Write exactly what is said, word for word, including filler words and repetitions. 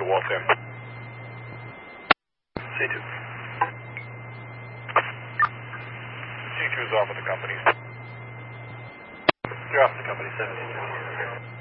to Waltham. C two. C two is off with the company. You're off with the company, seventeen.